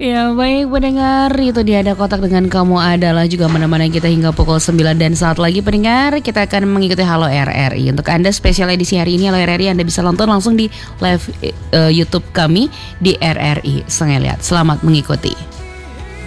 Ya baik pendengar, itu dia Ada Kotak Dengan Kamu adalah juga menemani kita hingga pukul 9. Dan saat lagi pendengar, kita akan mengikuti Halo RRI. Untuk Anda spesial edisi hari ini Halo RRI, Anda bisa nonton langsung di live YouTube kami di RRI Sengeliat. Selamat mengikuti.